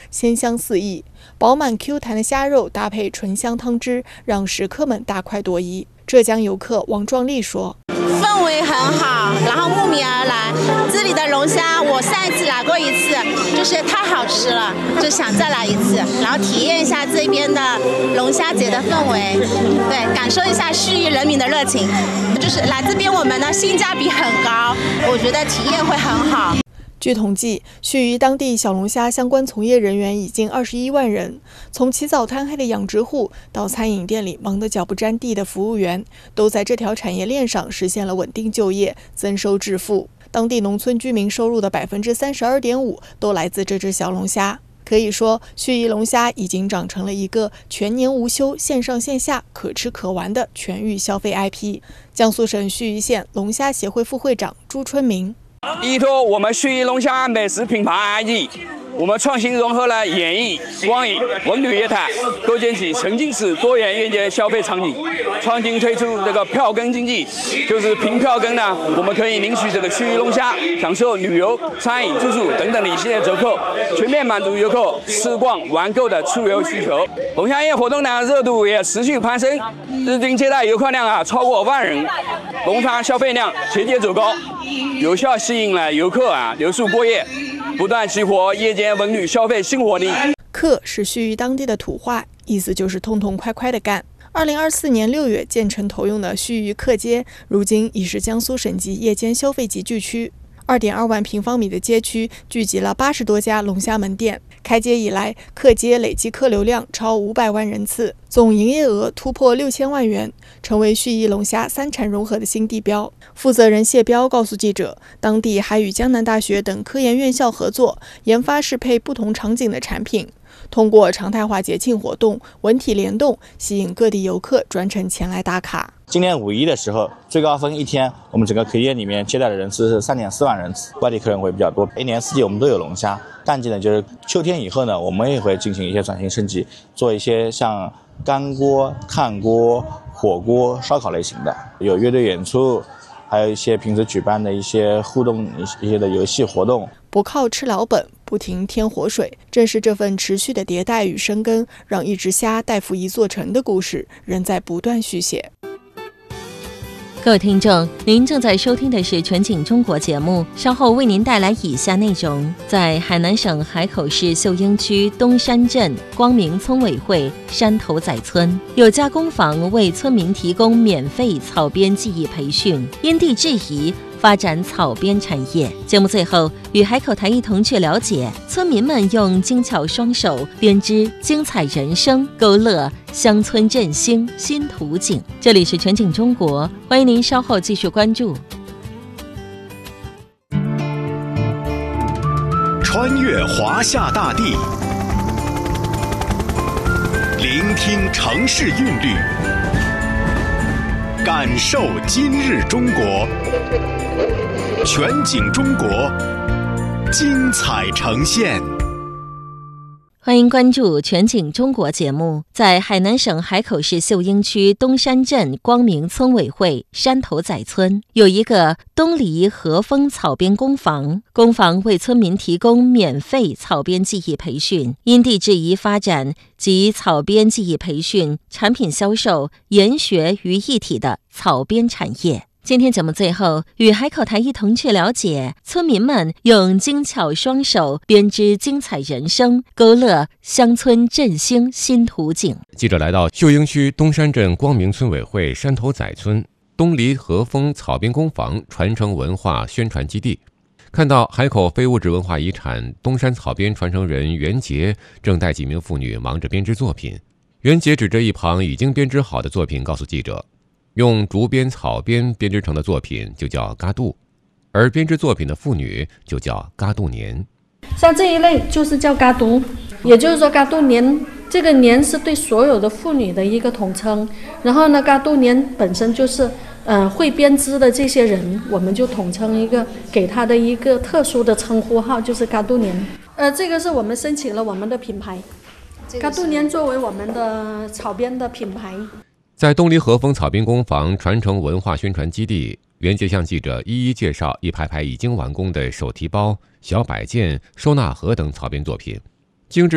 鲜香四溢。饱满 Q 弹的虾肉搭配醇香汤汁，让食客们大快朵颐。浙江游客王壮丽说：“ 氛围很好，然后慕名而来。这里的龙虾，我上一次来过一次，就是太好吃了，就想再来一次，然后体验一下这边的龙虾节的氛围，对，感受一下盱眙人民的热情。就是来这边，我们的性价比很高，我觉得体验会很好。” 据统计，盱眙当地小龙虾相关从业人员已经21万人，从起早贪黑的养殖户到餐饮店里忙得脚不沾地的服务员，都在这条产业链上实现了稳定就业、增收致富。当地农村居民收入的32.5%都来自这只小龙虾。可以说，盱眙龙虾已经长成了一个全年无休、线上线下可吃可玩的全域消费 IP。江苏省盱眙县龙虾协会副会长朱春明。 依托我们盱眙龙虾美食品牌 ID， 我们创新融合了演艺、光影、文旅业态，构建起沉浸式多元愿景消费场景。创新推出这个票根经济，就是凭票根呢，我们可以领取这个盱眙龙虾，享受旅游、餐饮、住宿等等的一系列折扣，全面满足游客吃逛玩购的出游需求。龙虾夜活动呢，热度也持续攀升，日均接待游客量超过万人，龙虾消费量节节走高，有效吸引了游客留宿过夜，不断激活夜间文旅消费新活力。 客是盱眙当地的土话，意思就是痛痛快快的干。2024年6月建成投用的盱眙客街，如今已是江苏省级夜间消费集聚区。2.2万平方米的街区聚集了80多家龙虾门店。开街以来，客街累计客流量超500万人次，总营业额突破6000万元，成为盱眙龙虾3产融合的新地标。负责人谢彪告诉记者，当地还与江南大学等科研院校合作，研发适配不同场景的产品，通过常态化节庆活动、文体联动，吸引各地游客专程前来打卡。 今年5·1的时候，最高峰一天，我们整个客业里面接待的人次是3.4万人次，外地客人会比较多。一年四季我们都有龙虾，淡季呢就是秋天以后呢，我们也会进行一些转型升级，做一些像干锅、炭锅、火锅、烧烤类型的，有乐队演出，还有一些平时举办的一些互动一些的游戏活动。 不靠吃老本，不停添活水，正是这份持续的迭代与深耕，让一只虾带负一座城的故事仍在不断续写。 各位听众，您正在收听的是全景中国节目，稍后为您带来以下内容。在海南省海口市秀英区东山镇光明村委会山头仔村，有家工坊为村民提供免费草编技艺培训，因地制宜发展草编产业。节目最后与海口台一同去了解村民们用精巧双手编织精彩人生，勾勒乡村振兴新图景。这里是全景中国，欢迎您稍后继续关注。 穿越华夏大地，聆听城市韵律，感受今日中国。全景中国，精彩呈现。 欢迎关注全景中国节目。在海南省海口市秀英区东山镇光明村委会山头仔村，有一个东篱和风草编工坊，工坊为村民提供免费草编技艺培训，因地制宜发展及草编技艺培训、产品销售、研学于一体的草编产业。今天节目最后与海口台一同去了解村民们用精巧双手编织精彩人生，勾勒乡村振兴新图景。 记者来到秀英区东山镇光明村委会山头仔村东篱和风草编工坊传承文化宣传基地，看到海口非物质文化遗产东山草编传承人袁杰正带几名妇女忙着编织作品。袁杰指着一旁已经编织好的作品告诉记者，用竹编草编编织成的作品就叫嘎杜，而编织作品的妇女就叫嘎杜年。 像这一类就是叫嘎杜，也就是说嘎杜年，这个年是对所有的妇女的一个统称。然后呢，嘎杜年本身就是会编织的这些人，我们就统称一个，给他的一个特殊的称呼号，就是嘎杜年。这个是我们申请了我们的品牌，嘎杜年作为我们的草编的品牌。 在东篱和风草编工坊传承文化宣传基地，袁杰向记者一一介绍一排排已经完工的手提包、小摆件、收纳盒等草编作品。精致